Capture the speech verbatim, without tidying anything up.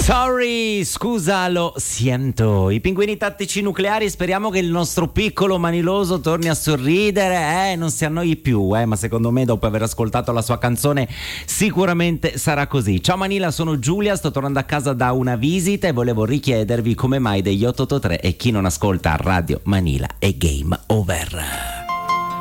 Sorry, scusa, lo siento. I pinguini tattici nucleari, speriamo che il nostro piccolo maniloso torni a sorridere, eh, non si annoi più, eh, ma secondo me dopo aver ascoltato la sua canzone sicuramente sarà così. Ciao Manila, sono Giulia, sto tornando a casa da una visita e volevo richiedervi come mai degli otto otto tre e chi non ascolta Radio Manila è game over.